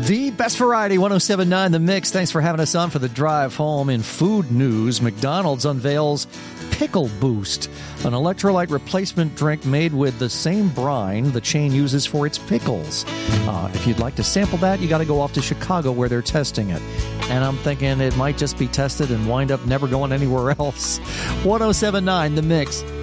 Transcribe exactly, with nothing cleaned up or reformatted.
The best variety, one oh seven point nine The Mix. Thanks for having us on for the drive home. In food news, McDonald's unveils Pickle Boost, an electrolyte replacement drink made with the same brine the chain uses for its pickles. Uh, if you'd like to sample that, you got to go off to Chicago where they're testing it. And I'm thinking it might just be tested and wind up never going anywhere else. one oh seven point nine The Mix.